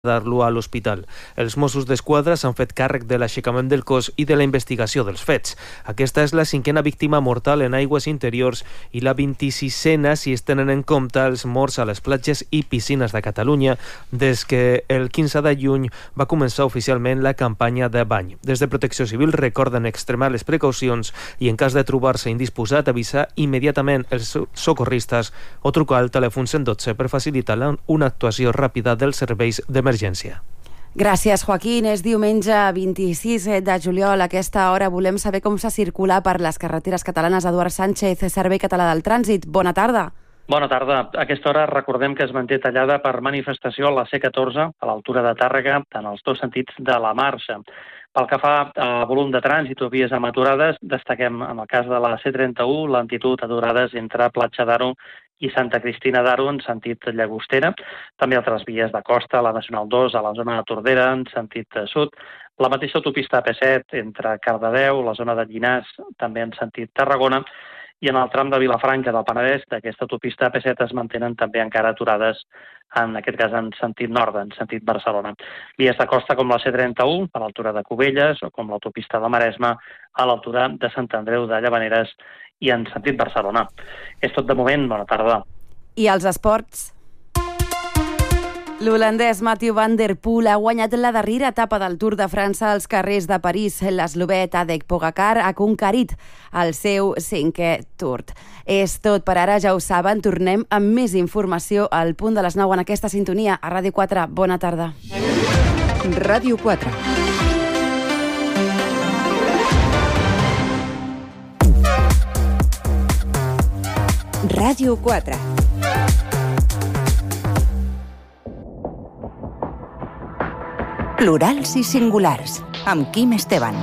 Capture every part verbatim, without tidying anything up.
traslladar-lo a l'hospital. Els Mossos d'Esquadra s'han fet càrrec de l'aixecament del cos i de la investigació dels fets. Aquesta és la cinquena víctima mortal en aigües interiors i la vint-i-sisena si es tenen en compte els morts a les platges i piscines de Catalunya des que el quinze de juny va començar oficialment la campanya de bany. Des de Protecció Civil recorden extremar les precaucions i en cas de trobar-se indisposat avisar immediatament els socorristes o trucar al telèfon cent dotze per facilitar una actuació ràpida dels serveis d'emergència. Gràcies, Joaquín. És diumenge vint-i-sis de juliol. A aquesta hora volem saber com se circula per les carreteres catalanes. Eduard Sánchez, Servei Català del Trànsit. Bona tarda. Bona tarda. A aquesta hora recordem que es manté tallada per manifestació a la C catorze, a l'altura de Tàrrega, en els dos sentits de la marxa. Pel que fa a volum de trànsit o vies amb aturades, destaquem en el cas de la C trenta-u l'amplitud aturades entre Platja d'Aro i Santa Cristina d'Aro en sentit Llagostera, també altres vies de costa, la Nacional dos a la zona de Tordera en sentit sud, la mateixa autopista A P set entre Cardedeu, la zona de Llinars, també en sentit Tarragona, i en el tram de Vilafranca del Penedès d'aquesta autopista A P set es mantenen també encara aturades, en aquest cas en sentit nord, en sentit Barcelona. Vies de costa com la C trenta-u, a l'altura de Cubelles, o com l'autopista de Maresme, a l'altura de Sant Andreu de Llavaneres i en sentit Barcelona. És tot de moment. Bona tarda. I els esports? L'holandès Mathieu van der Poel ha guanyat la darrera etapa del Tour de França als carrers de París. L'eslovè Tadej Pogacar ha conquerit el seu cinquè Tour. És tot per ara, ja ho saben. Tornem amb més informació al punt de les nou en aquesta sintonia a Ràdio quatre. Bona tarda. Ràdio quatre. Ràdio quatre. Plurals i singulars, amb Quim Esteban.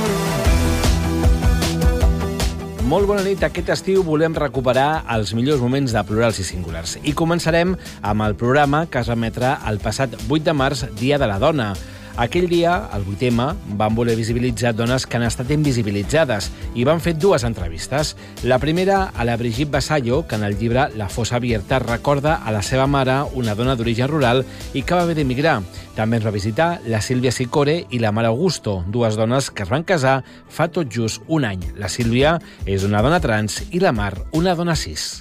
Molt bona nit. Aquest estiu volem recuperar els millors moments de Plurals i Singulars. I començarem amb el programa que es va emetre el passat vuit de març, Dia de la Dona. Aquell dia, el vuit eme, van voler visibilitzar dones que han estat invisibilitzades i van fer dues entrevistes. La primera a la Brigitte Vasallo, que en el llibre La fossa abierta recorda a la seva mare, una dona d'origen rural i que va haver d'emigrar. També ens va visitar la Sílvia Sicore i la Mare Augusto, dues dones que es van casar fa tot just un any. La Sílvia és una dona trans i la Mar, una dona cis.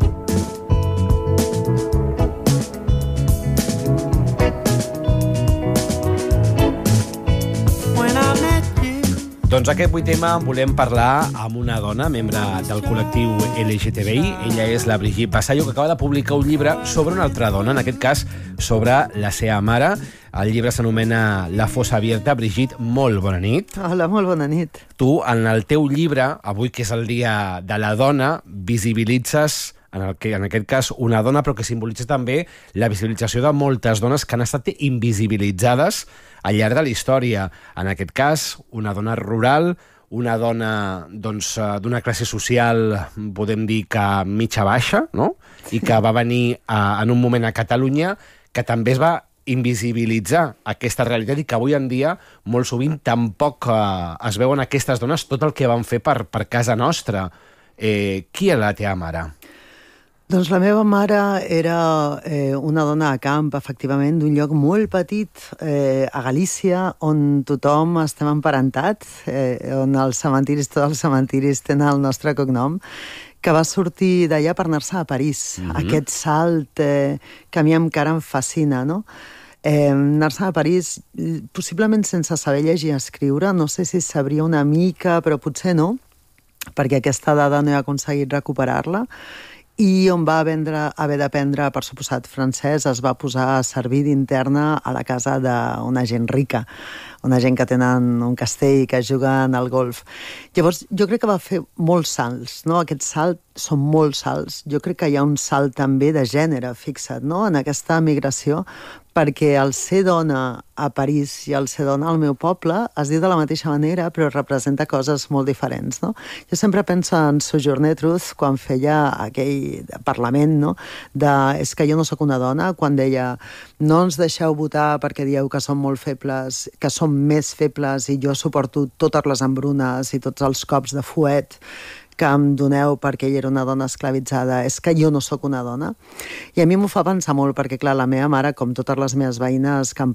Doncs aquest vuit eme volem parlar amb una dona, membre del col·lectiu L G T B I. Ella és la Brigitte Vasallo, que acaba de publicar un llibre sobre una altra dona, en aquest cas sobre la seva mare. El llibre s'anomena La fossa abierta. Brigitte, molt bona nit. Hola, molt bona nit. Tu, en el teu llibre, avui que és el Dia de la Dona, visibilitzes, en, el que, en aquest cas, una dona, però que simbolitza també la visibilització de moltes dones que han estat invisibilitzades al llarg de la història. En aquest cas, una dona rural, una dona doncs, d'una classe social, podem dir que mitja-baixa, no? I que va venir a, en un moment a Catalunya que també es va invisibilitzar aquesta realitat i que avui en dia molt sovint tampoc eh, es veuen aquestes dones tot el que van fer per, per casa nostra. Eh, qui era la teva mare? Doncs la meva mare era eh, una dona a camp, efectivament, d'un lloc molt petit eh, a Galícia, on tothom estem emparentats, eh, on els cementiris, tots els cementiris tenen el nostre cognom, que va sortir d'allà per anar-se a París. Mm-hmm. Aquest salt eh, que a mi encara em fascina, no? Eh, anar-se a París, possiblement sense saber llegir i escriure, no sé si sabria una mica, però potser no, perquè aquesta dada no he aconseguit recuperar-la, i on va vendre, haver d'aprendre, per suposat, francès, es va posar a servir d'interna a la casa d'una gent rica, una gent que tenen un castell, que juguen al golf. Llavors, jo crec que va fer molts salts, no? Aquests salts són molts salts. Jo crec que hi ha un salt també de gènere, fixa't, no? En aquesta migració, perquè el ser dona a París i el ser dona al meu poble es diu de la mateixa manera, però representa coses molt diferents, no? Jo sempre penso en Sojourner Truth, quan feia aquell parlament, no? De, és que jo no sóc una dona, quan deia no ens deixeu votar perquè dieu que som molt febles, que som més febles i jo suporto totes les embrunes i tots els cops de fuet que em doneu perquè ella era una dona esclavitzada és que jo no sóc una dona. I a mi m'ho fa pensar molt perquè, clar, la meva mare, com totes les meves veïnes que em